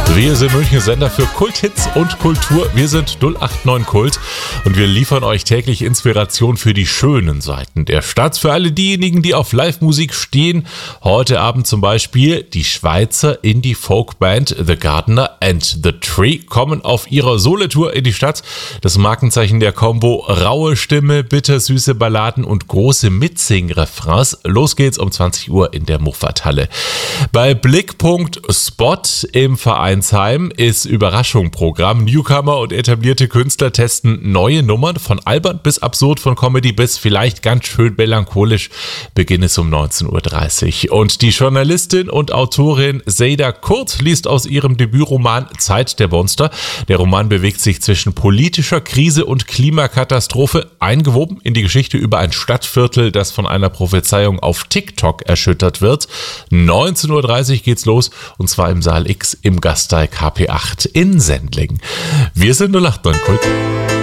Wir sind München Sender für Kulthits und Kultur. Wir sind 089 Kult und wir liefern euch täglich Inspiration für die schönen Seiten der Stadt. Für alle diejenigen, die auf Live-Musik stehen. Heute Abend zum Beispiel die Schweizer Indie-Folk-Band The Gardener and the Tree kommen auf ihrer Solo-Tour in die Stadt. Das Markenzeichen der Combo: raue Stimme, bittersüße Balladen und große Mitsing-Refrains. Los geht's um 20 Uhr in der Muffathalle. Bei Blickpunkt Spot im Vereinsheim ist Überraschung-Programm. Newcomer und etablierte Künstler testen neue Nummern, von albern bis absurd, von Comedy bis vielleicht ganz schön melancholisch. Beginn ist um 19.30 Uhr. Und die Journalistin und Autorin Seda Kurt liest aus ihrem Debütroman Zeit der Monster. Der Roman bewegt sich zwischen politischer Krise und Klimakatastrophe, eingewoben in die Geschichte über ein Stadtviertel, das von einer Prophezeiung auf TikTok erschüttert wird. 19.30 Uhr geht's los, und zwar im Saal X im Gasteig HP8 in Sendling. Wir sind 089 Kult.